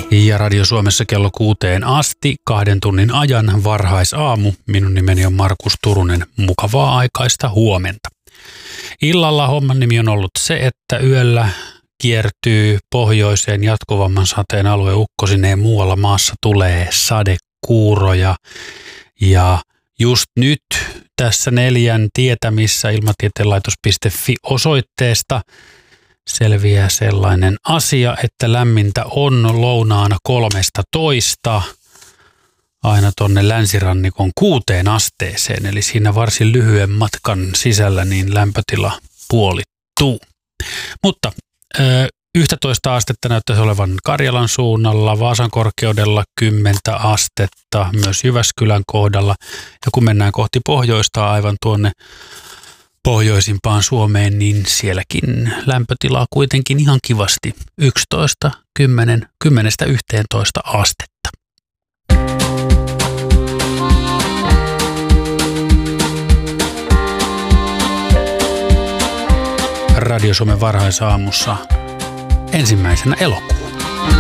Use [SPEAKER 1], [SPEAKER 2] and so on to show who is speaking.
[SPEAKER 1] Ja Radio Suomessa kello 6 asti 2 tunnin ajan varhaisaamu. Minun nimeni on Markus Turunen. Mukavaa aikaista huomenta. Illalla homman nimi on ollut se, että yöllä kiertyy pohjoiseen jatkuvamman sateen alue ukkosineen. Muualla maassa tulee sadekuuroja ja just nyt tässä 4 tietämissä ilmatieteenlaitos.fi osoitteesta selviää sellainen asia, että lämmintä on lounaana 13 aina tonne länsirannikon 6 asteeseen. Eli siinä varsin lyhyen matkan sisällä niin lämpötila puolittuu. Mutta 11 astetta näyttäisi olevan Karjalan suunnalla, Vaasan korkeudella 10 astetta, myös Jyväskylän kohdalla. Ja kun mennään kohti pohjoista aivan tuonne pohjoisimpaan Suomeen, niin sielläkin lämpötilaa kuitenkin ihan kivasti 11, 10, 10–11 astetta. Radio Suomen varhaisaamussa ensimmäisenä elokuu.